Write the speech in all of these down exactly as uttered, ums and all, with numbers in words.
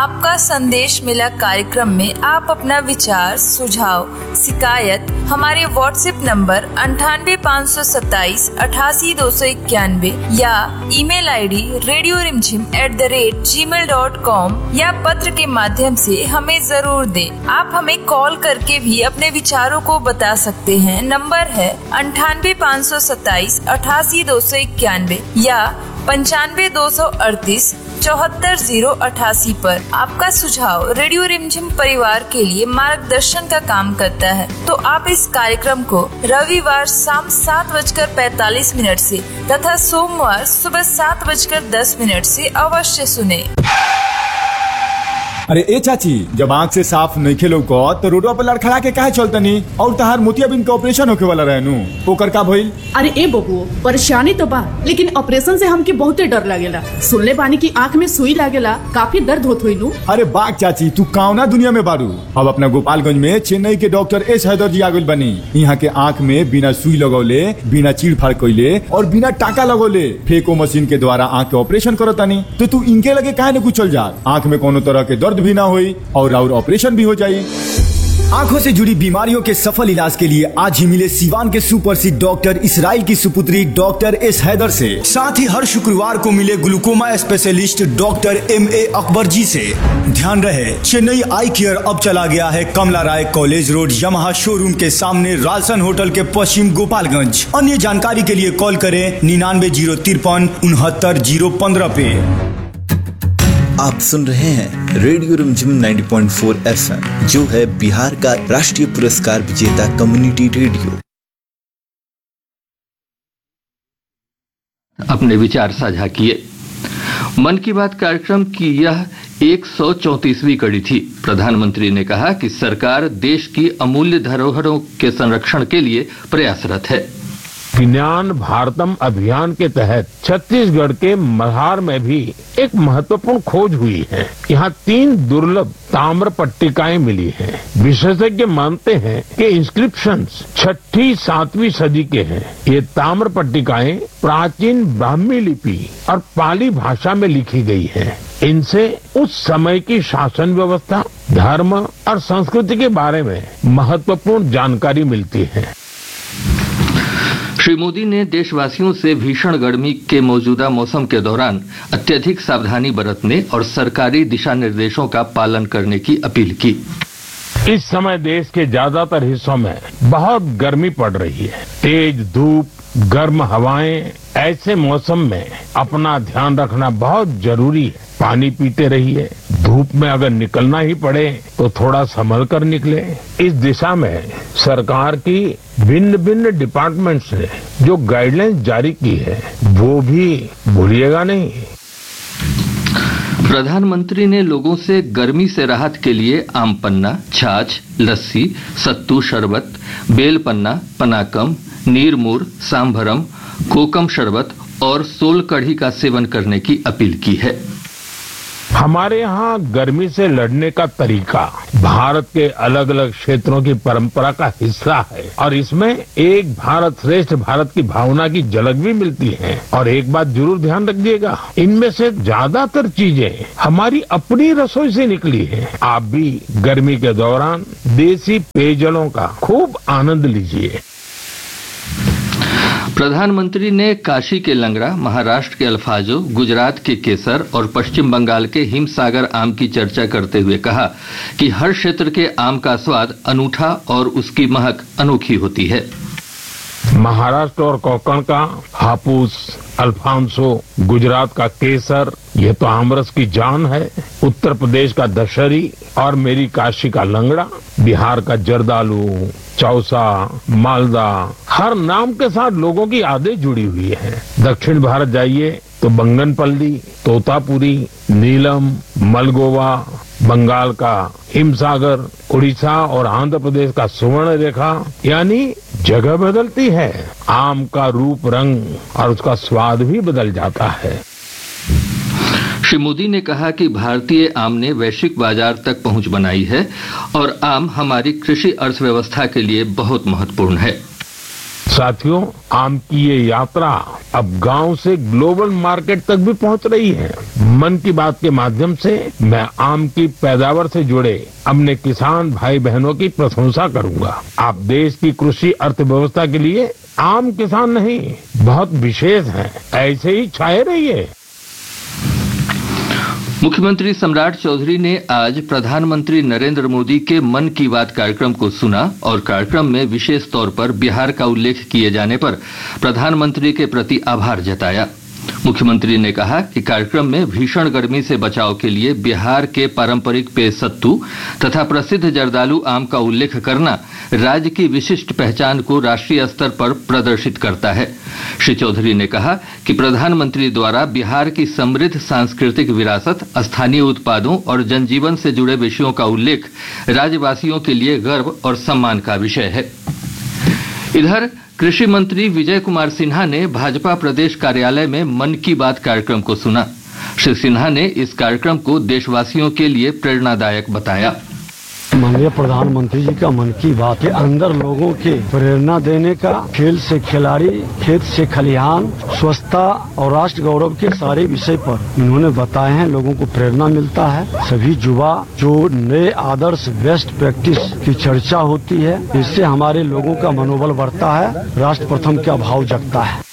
आपका संदेश मिला कार्यक्रम में आप अपना विचार, सुझाव, शिकायत हमारे व्हाट्सएप नंबर अंठानवे पाँच सौ सत्ताईस अठासी दो सौ इक्यानवे या ईमेल आईडी रेडियो रिमझिम at the rate ji mail dot com या पत्र के माध्यम से हमें जरूर दें। आप हमें कॉल करके भी अपने विचारों को बता सकते हैं। नंबर है अंठानवे पाँच सौ सत्ताईस अठासी दो सौ इक्यानवे या पंचानवे दो सौ अड़तीस चौहत्तर जीरो अठासी पर। आपका सुझाव रेडियो रिमझिम परिवार के लिए मार्गदर्शन का काम करता है, तो आप इस कार्यक्रम को रविवार शाम सात बजकर पैतालीस मिनट से तथा सोमवार सुबह सात बजकर दस मिनट से अवश्य सुने। अरे ए चाची, जब आँख से साफ नहीं खेलो को तो रोडवा पर लड़खड़ा के काहे चलतनी? और तहार मोतियाबिंद के ऑपरेशन होके वाला रहनु, ओकर का भइल? अरे ए बबुओ, परेशानी तो बा, लेकिन ऑपरेशन से हमके बहुते डर लागेला। सुनले बानी की आँख में सुई लागेला, काफी दर्द होत होई नु। अरे बाग चाची, तू कावना दुनिया में बारू। अब अपना गोपालगंज में चेन्नई के डॉक्टर एस हैदर जी आगुल बनी। यहाँ के आँख में बिना सुई लगौले, बिना चीड़ फाड़ कइले और बिना टाका लगौले फेको मशीन के द्वारा आँख के ऑपरेशन करतानी। तो तू इनके लगे काहे न कुछ चल जा, आँख में कोनो तरह के दर्द भी ना होई और और ऑपरेशन भी हो जाए। आंखों से जुड़ी बीमारियों के सफल इलाज के लिए आज ही मिले सीवान के सुप्रसिद्ध डॉक्टर इसराइल की सुपुत्री डॉक्टर एस हैदर से। साथ ही हर शुक्रवार को मिले glaucoma specialist doctor M A Akbar जी से। ध्यान रहे, चेन्नई आई केयर अब चला गया है कमला राय कॉलेज रोड यमहा शोरूम के सामने रालसन होटल के पश्चिम गोपालगंज। अन्य जानकारी के लिए कॉल करें निन्यानवे जीरो तिरपन उनहत्तर जीरो पंद्रह पे। आप सुन रहे हैं रेडियो रिमझिम नब्बे पॉइंट चार एफ एम, जो है बिहार का राष्ट्रीय पुरस्कार विजेता कम्युनिटी रेडियो। अपने विचार साझा किए। मन की बात कार्यक्रम की यह एक सौ चौंतीसवीं कड़ी थी। प्रधानमंत्री ने कहा कि सरकार देश की अमूल्य धरोहरों के संरक्षण के लिए प्रयासरत है। ज्ञान भारतम अभियान के तहत छत्तीसगढ़ के मल्हार में भी एक महत्वपूर्ण खोज हुई है। यहाँ तीन दुर्लभ ताम्र पट्टिकाएं मिली हैं। विशेषज्ञ मानते हैं कि इंस्क्रिप्शंस छठी सातवीं सदी के हैं। ये ताम्र पट्टिकाएं प्राचीन ब्राह्मी लिपि और पाली भाषा में लिखी गई हैं। इनसे उस समय की शासन व्यवस्था, धर्म और संस्कृति के बारे में महत्वपूर्ण जानकारी मिलती है। श्री मोदी ने देशवासियों से भीषण गर्मी के मौजूदा मौसम के दौरान अत्यधिक सावधानी बरतने और सरकारी दिशा निर्देशों का पालन करने की अपील की। इस समय देश के ज्यादातर हिस्सों में बहुत गर्मी पड़ रही है। तेज धूप, गर्म हवाएं, ऐसे मौसम में अपना ध्यान रखना बहुत जरूरी है। पानी पीते रहिए। धूप में अगर निकलना ही पड़े तो थोड़ा संभल कर निकले। इस दिशा में सरकार की भिन्न भिन्न डिपार्टमेंट्स ने जो गाइडलाइंस जारी की है वो भी भूलिएगा नहीं। प्रधानमंत्री ने लोगों से गर्मी से राहत के लिए आम पन्ना, छाछ, लस्सी, सत्तू शरबत, बेल पन्ना, पनाकम, नीरमूर, सांभरम, कोकम शरबत और सोल कढ़ी का सेवन करने की अपील की है। हमारे यहाँ गर्मी से लड़ने का तरीका भारत के अलग अलग क्षेत्रों की परंपरा का हिस्सा है और इसमें एक भारत श्रेष्ठ भारत की भावना की झलक भी मिलती है। और एक बात जरूर ध्यान रखिएगा, इनमें से ज्यादातर चीजें हमारी अपनी रसोई से निकली है। आप भी गर्मी के दौरान देसी पेयजलों का खूब आनंद लीजिए। प्रधानमंत्री ने काशी के लंगड़ा, महाराष्ट्र के अल्फाजो, गुजरात के केसर और पश्चिम बंगाल के हिमसागर आम की चर्चा करते हुए कहा कि हर क्षेत्र के आम का स्वाद अनूठा और उसकी महक अनोखी होती है। महाराष्ट्र और कोंकण का हापुस, अल्फांसो, गुजरात का केसर, ये तो आमरस की जान है। उत्तर प्रदेश का दशहरी और मेरी काशी का लंगड़ा, बिहार का जर्दालू, चौसा, मालदा, हर नाम के साथ लोगों की यादें जुड़ी हुई है। दक्षिण भारत जाइए तो बंगनपल्ली, तोतापुरी, नीलम, मलगोवा, बंगाल का हिमसागर, उड़ीसा और आंध्र प्रदेश का सुवर्ण रेखा, यानी जगह बदलती है, आम का रूप, रंग और उसका स्वाद भी बदल जाता है। श्री मोदी ने कहा कि भारतीय आम ने वैश्विक बाजार तक पहुंच बनाई है और आम हमारी कृषि अर्थव्यवस्था के लिए बहुत महत्वपूर्ण है। साथियों, आम की ये यात्रा अब गांव से ग्लोबल मार्केट तक भी पहुंच रही है। मन की बात के माध्यम से मैं आम की पैदावार से जुड़े अपने किसान भाई बहनों की प्रशंसा करूंगा। आप देश की कृषि अर्थव्यवस्था के लिए आम किसान नहीं, बहुत विशेष हैं। ऐसे ही छाए रहिए। मुख्यमंत्री सम्राट चौधरी ने आज प्रधानमंत्री नरेंद्र मोदी के मन की बात कार्यक्रम को सुना और कार्यक्रम में विशेष तौर पर बिहार का उल्लेख किए जाने पर प्रधानमंत्री के प्रति आभार जताया। मुख्यमंत्री ने कहा कि कार्यक्रम में भीषण गर्मी से बचाव के लिए बिहार के पारंपरिक पेय सत्तू तथा प्रसिद्ध जर्दालू आम का उल्लेख करना राज्य की विशिष्ट पहचान को राष्ट्रीय स्तर पर प्रदर्शित करता है। श्री चौधरी ने कहा कि प्रधानमंत्री द्वारा बिहार की समृद्ध सांस्कृतिक विरासत, स्थानीय उत्पादों और जनजीवन से जुड़े विषयों का उल्लेख राज्यवासियों के लिए गर्व और सम्मान का विषय है। इधर कृषि मंत्री विजय कुमार सिन्हा ने भाजपा प्रदेश कार्यालय में मन की बात कार्यक्रम को सुना। श्री सिन्हा ने इस कार्यक्रम को देशवासियों के लिए प्रेरणादायक बताया। माननीय प्रधानमंत्री जी का मन की बात के अंदर लोगों के प्रेरणा देने का, खेल से खिलाड़ी, खेत से खलिहान, स्वच्छता और राष्ट्र गौरव के सारे विषय पर इन्होंने बताए हैं। लोगों को प्रेरणा मिलता है। सभी युवा जो नए आदर्श, बेस्ट प्रैक्टिस की चर्चा होती है, इससे हमारे लोगों का मनोबल बढ़ता है, राष्ट्र प्रथम का भाव जगता है।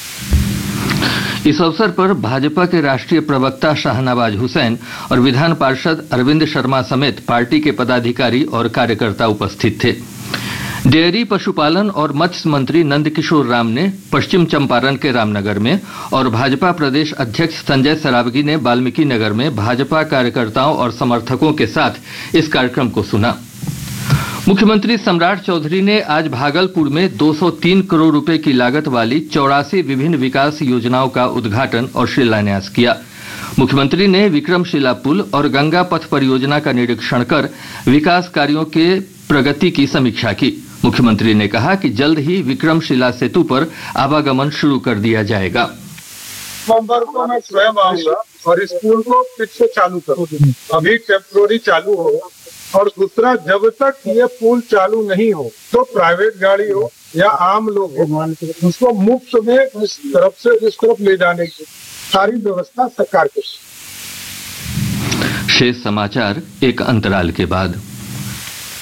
इस अवसर पर भाजपा के राष्ट्रीय प्रवक्ता शाहनवाज हुसैन और विधान पार्षद अरविंद शर्मा समेत पार्टी के पदाधिकारी और कार्यकर्ता उपस्थित थे। डेयरी, पशुपालन और मत्स्य मंत्री नंदकिशोर राम ने पश्चिम चंपारण के रामनगर में और भाजपा प्रदेश अध्यक्ष संजय सरावगी ने वाल्मीकि नगर में भाजपा कार्यकर्ताओं और समर्थकों के साथ इस कार्यक्रम को सुना। मुख्यमंत्री सम्राट चौधरी ने आज भागलपुर में दो सौ तीन करोड़ रुपए की लागत वाली चौरासी विभिन्न विकास योजनाओं का उद्घाटन और शिलान्यास किया। मुख्यमंत्री ने विक्रमशिला पुल और गंगा पथ परियोजना का निरीक्षण कर विकास कार्यों के प्रगति की समीक्षा की। मुख्यमंत्री ने कहा कि जल्द ही विक्रमशिला सेतु पर आवागमन शुरू कर दिया जाएगा। नवंबर को मैं स्वयं आऊंगा और स्कूल को फिर से चालू करूंगा। अभी टेम्पोररी चालू हो, और दूसरा जब तक ये पुल चालू नहीं हो तो प्राइवेट गाड़ी हो या आम लोग हो, उसको मुफ्त में इस तरफ से इस तरफ ले जाने की सारी व्यवस्था सरकार की। शेष समाचार एक अंतराल के बाद।